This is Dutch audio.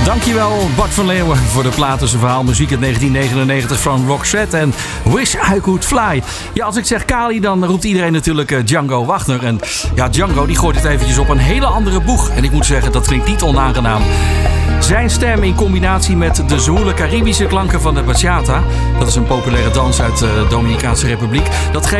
Dankjewel Bart van Leeuwen voor de plaat tussen verhaal muziek uit 1999 van Roxette en Wish I Could Fly. Ja, als ik zeg Kali, dan roept iedereen natuurlijk Django Wagner. En ja, Django die gooit het eventjes op een hele andere boeg. En ik moet zeggen, dat klinkt niet onaangenaam. Zijn stem in combinatie met de zwoele Caribische klanken van de bachata, dat is een populaire dans uit de Dominicaanse Republiek, dat geeft